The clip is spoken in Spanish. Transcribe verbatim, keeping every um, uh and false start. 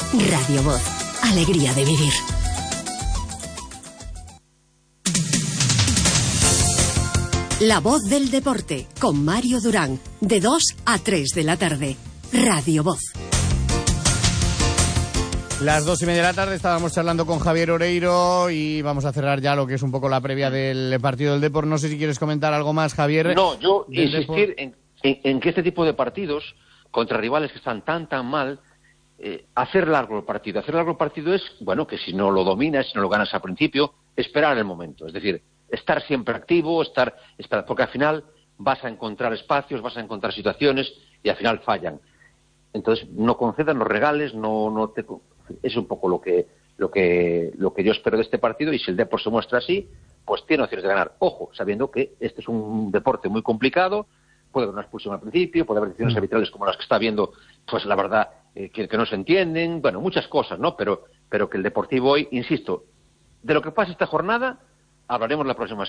Radio Voz. Alegría de vivir. La Voz del Deporte, con Mario Durán, de dos a tres de la tarde. Radio Voz. Las dos y media de la tarde estábamos charlando con Javier Oreiro y vamos a cerrar ya lo que es un poco la previa del partido del Depor. No sé si quieres comentar algo más, Javier. No, yo insistir en, en, en que este tipo de partidos, contra rivales que están tan, tan mal, eh, hacer largo el partido. Hacer largo el partido es, bueno, que si no lo dominas, si no lo ganas al principio, esperar el momento. Es decir, estar siempre activo, estar, estar porque al final vas a encontrar espacios, vas a encontrar situaciones y al final fallan. Entonces, no concedan los regales, no, no te... Es un poco lo que, lo que, lo que yo espero de este partido, y si el Depor se muestra así, pues tiene opciones de ganar. Ojo, sabiendo que este es un deporte muy complicado, puede haber una expulsión al principio, puede haber decisiones arbitrales como las que está viendo, pues la verdad, eh, que, que no se entienden, bueno, muchas cosas, ¿no? Pero, pero que el Deportivo hoy, insisto, de lo que pasa esta jornada, hablaremos la próxima semana.